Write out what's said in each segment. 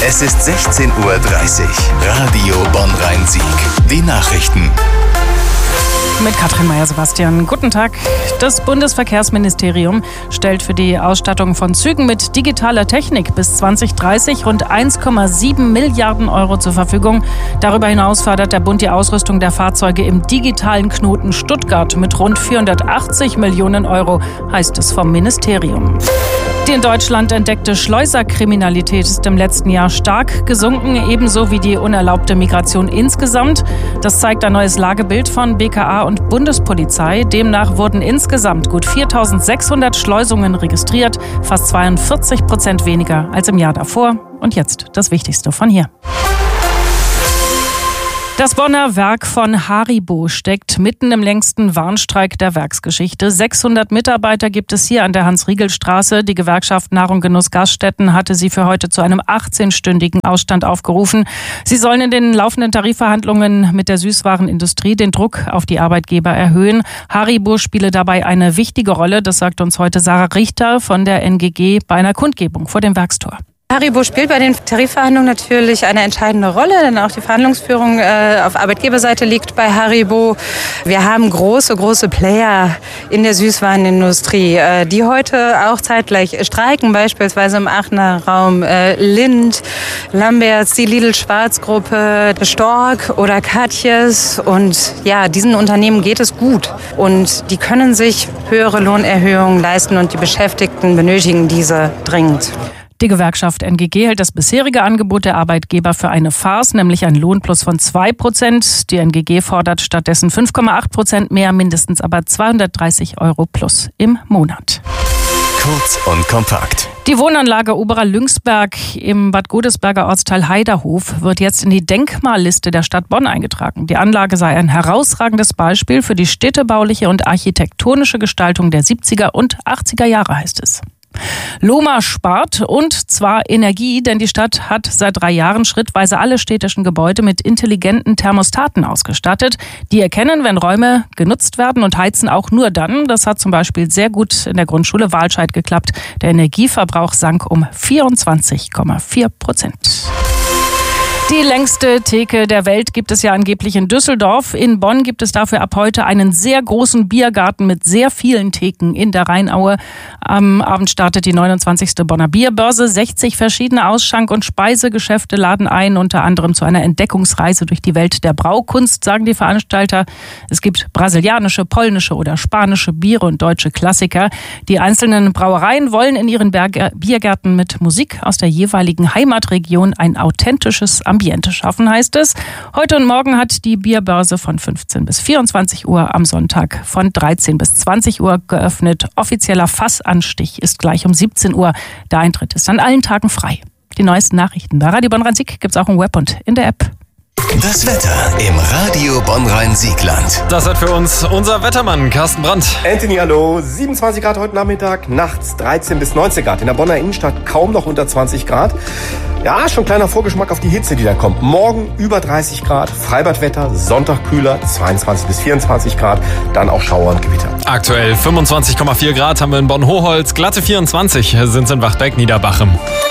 Es ist 16:30 Uhr. Radio Bonn-Rhein-Sieg. Die Nachrichten. Mit Katrin Meyer-Sebastian. Guten Tag. Das Bundesverkehrsministerium stellt für die Ausstattung von Zügen mit digitaler Technik bis 2030 rund 1,7 Milliarden Euro zur Verfügung. Darüber hinaus fördert der Bund die Ausrüstung der Fahrzeuge im digitalen Knoten Stuttgart mit rund 480 Millionen Euro, heißt es vom Ministerium. Die in Deutschland entdeckte Schleuserkriminalität ist im letzten Jahr stark gesunken, ebenso wie die unerlaubte Migration insgesamt. Das zeigt ein neues Lagebild von BKA und Bundespolizei. Demnach wurden insgesamt gut 4.600 Schleusungen registriert, fast 42% weniger als im Jahr davor. Und jetzt das Wichtigste von hier. Das Bonner Werk von Haribo steckt mitten im längsten Warnstreik der Werksgeschichte. 600 Mitarbeiter gibt es hier an der Hans-Riegel-Straße. Die Gewerkschaft Nahrung Genuss Gaststätten hatte sie für heute zu einem 18-stündigen Ausstand aufgerufen. Sie sollen in den laufenden Tarifverhandlungen mit der Süßwarenindustrie den Druck auf die Arbeitgeber erhöhen. Haribo spiele dabei eine wichtige Rolle, das sagt uns heute Sarah Richter von der NGG bei einer Kundgebung vor dem Werkstor. Haribo spielt bei den Tarifverhandlungen natürlich eine entscheidende Rolle, denn auch die Verhandlungsführung auf Arbeitgeberseite liegt bei Haribo. Wir haben große Player in der Süßwarenindustrie, die heute auch zeitgleich streiken, beispielsweise im Aachener Raum Lindt, Lamberts, die Lidl-Schwarz-Gruppe, Stork oder Katjes. Und ja, diesen Unternehmen geht es gut und die können sich höhere Lohnerhöhungen leisten und die Beschäftigten benötigen diese dringend. Die Gewerkschaft NGG hält das bisherige Angebot der Arbeitgeber für eine Farce, nämlich ein Lohnplus von 2%. Die NGG fordert stattdessen 5,8% mehr, mindestens aber 230 Euro plus im Monat. Kurz und kompakt. Die Wohnanlage Oberer Lünxberg im Bad Godesberger Ortsteil Heiderhof wird jetzt in die Denkmalliste der Stadt Bonn eingetragen. Die Anlage sei ein herausragendes Beispiel für die städtebauliche und architektonische Gestaltung der 70er und 80er Jahre, heißt es. Lohmar spart und zwar Energie, denn die Stadt hat seit 3 Jahren schrittweise alle städtischen Gebäude mit intelligenten Thermostaten ausgestattet. Die erkennen, wenn Räume genutzt werden und heizen auch nur dann. Das hat zum Beispiel sehr gut in der Grundschule Wahlscheid geklappt. Der Energieverbrauch sank um 24,4%. Die längste Theke der Welt gibt es ja angeblich in Düsseldorf. In Bonn gibt es dafür ab heute einen sehr großen Biergarten mit sehr vielen Theken in der Rheinaue. Am Abend startet die 29. Bonner Bierbörse. 60 verschiedene Ausschank- und Speisegeschäfte laden ein, unter anderem zu einer Entdeckungsreise durch die Welt der Braukunst, sagen die Veranstalter. Es gibt brasilianische, polnische oder spanische Biere und deutsche Klassiker. Die einzelnen Brauereien wollen in ihren Biergärten mit Musik aus der jeweiligen Heimatregion ein authentisches Ambiente schaffen, heißt es. Heute und morgen hat die Bierbörse von 15 bis 24 Uhr, am Sonntag von 13 bis 20 Uhr geöffnet. Offizieller Fassanstich ist gleich um 17 Uhr. Der Eintritt ist an allen Tagen frei. Die neuesten Nachrichten bei Radio Bonn-Rhein-Sieg gibt es auch im Web und in der App. Das Wetter im Radio Bonn-Rhein-Siegland. Das hat für uns unser Wettermann Carsten Brandt. Anthony, hallo. 27 Grad heute Nachmittag, nachts 13 bis 19 Grad. In der Bonner Innenstadt kaum noch unter 20 Grad. Ja, schon kleiner Vorgeschmack auf die Hitze, die da kommt. Morgen über 30 Grad, Freibadwetter, Sonntag kühler, 22 bis 24 Grad, dann auch Schauer und Gewitter. Aktuell 25,4 Grad haben wir in Bonn-Hochholz, glatte 24 sind es in Wachtbeck-Niederbachem.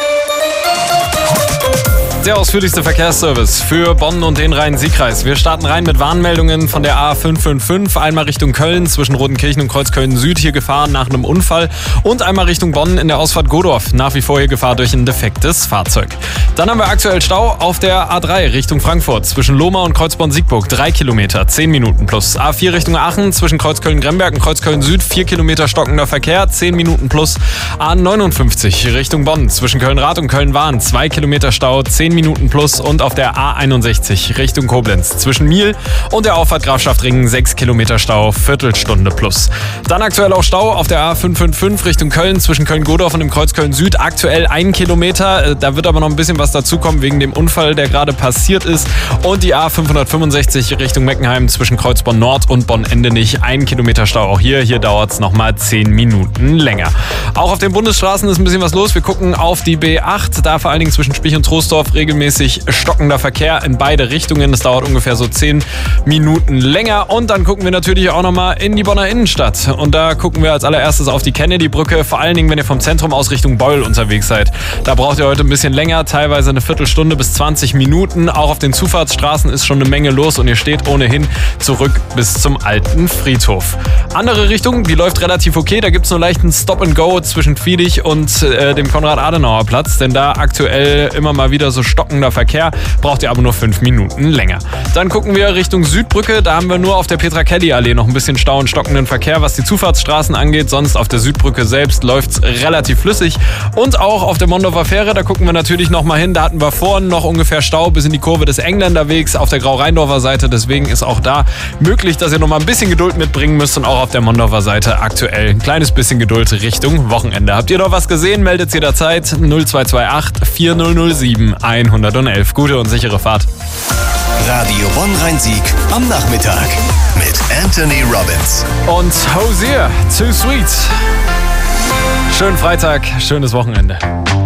Der ausführlichste Verkehrsservice für Bonn und den Rhein-Sieg-Kreis. Wir starten rein mit Warnmeldungen von der A555, einmal Richtung Köln zwischen Rodenkirchen und Kreuzköln Süd, hier Gefahr nach einem Unfall, und einmal Richtung Bonn in der Ausfahrt Godorf, nach wie vor hier Gefahr durch ein defektes Fahrzeug. Dann haben wir aktuell Stau auf der A3 Richtung Frankfurt zwischen Lohmar und Kreuzborn-Siegburg, 3 Kilometer, 10 Minuten plus. A4 Richtung Aachen zwischen Kreuzköln-Gremberg und Kreuzköln Süd, 4 Kilometer stockender Verkehr, 10 Minuten plus. A59 Richtung Bonn zwischen Köln-Rath und Köln-Wahn, 2 Kilometer Stau, 10 Minuten plus, und auf der A61 Richtung Koblenz zwischen Miel und der Auffahrt Grafschaftringen 6 Kilometer Stau, Viertelstunde plus. Dann aktuell auch Stau auf der A555 Richtung Köln zwischen Köln-Godorf und dem Kreuz Köln Süd, aktuell 1 Kilometer. Da wird aber noch ein bisschen was dazukommen wegen dem Unfall, der gerade passiert ist. Und die A565 Richtung Meckenheim zwischen Kreuzborn Nord und Bonn-Endenich, 1 Kilometer Stau auch hier. Hier dauert es nochmal 10 Minuten länger. Auch auf den Bundesstraßen ist ein bisschen was los. Wir gucken auf die B8, da vor allen Dingen zwischen Spich und Troisdorf regelmäßig stockender Verkehr in beide Richtungen. Das dauert ungefähr so 10 Minuten länger. Und dann gucken wir natürlich auch nochmal in die Bonner Innenstadt. Und da gucken wir als allererstes auf die Kennedy-Brücke. Vor allen Dingen, wenn ihr vom Zentrum aus Richtung Beul unterwegs seid. Da braucht ihr heute ein bisschen länger. Teilweise teilweise eine Viertelstunde bis 20 Minuten. Auch auf den Zufahrtsstraßen ist schon eine Menge los und ihr steht ohnehin zurück bis zum alten Friedhof. Andere Richtung, die läuft relativ okay. Da gibt es nur leichten Stop-and-Go zwischen Viedig und dem Konrad-Adenauer-Platz, denn da aktuell immer mal wieder so stockender Verkehr, braucht ihr aber nur 5 Minuten länger. Dann gucken wir Richtung Südbrücke, da haben wir nur auf der Petra-Kelly-Allee noch ein bisschen Stau und stockenden Verkehr, was die Zufahrtsstraßen angeht. Sonst auf der Südbrücke selbst läuft es relativ flüssig. Und auch auf der Mondorfer Fähre, da gucken wir natürlich noch mal hin. Da hatten wir vorhin noch ungefähr Stau bis in die Kurve des Engländerwegs auf der Grau-Rheindorfer Seite. Deswegen ist auch da möglich, dass ihr noch mal ein bisschen Geduld mitbringen müsst. Und auch auf der Mondorfer Seite aktuell ein kleines bisschen Geduld Richtung Wochenende. Habt ihr noch was gesehen? Meldet jederzeit 0228 4007 111. Gute und sichere Fahrt. Radio Bonn-Rhein-Sieg am Nachmittag mit Anthony Robbins. Und Hosier, Too Sweet. Schönen Freitag, schönes Wochenende.